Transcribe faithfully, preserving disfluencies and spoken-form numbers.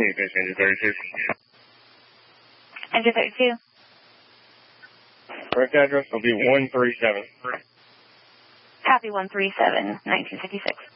communication, engine thirty-two. Engine thirty-two. Correct address will be one three seven. Copy one three seven, nineteen fifty-six.